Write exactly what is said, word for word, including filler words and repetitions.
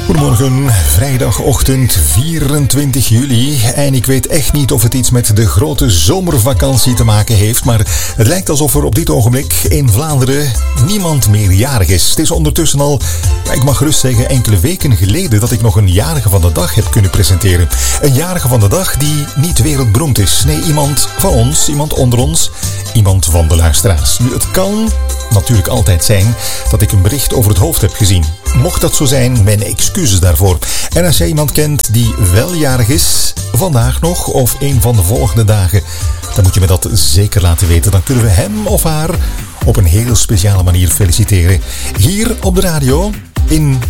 Goedemorgen, vrijdagochtend vierentwintig juli. En ik weet echt niet of het iets met de grote zomervakantie te maken heeft, maar het lijkt alsof er op dit ogenblik in Vlaanderen niemand meer jarig is. Het is ondertussen al, ik mag gerust zeggen, enkele weken geleden dat ik nog een jarige van de dag heb kunnen presenteren. Een jarige van de dag die niet wereldberoemd is. Nee, iemand van ons, iemand onder ons, iemand van de luisteraars. Nu, het kan natuurlijk altijd zijn dat ik een bericht over het hoofd heb gezien. Mocht dat zo zijn, mijn excuses daarvoor. En als jij iemand kent die wel jarig is, vandaag nog of een van de volgende dagen, dan moet je me dat zeker laten weten. Dan kunnen we hem of haar op een heel speciale manier feliciteren. Hier op de radio in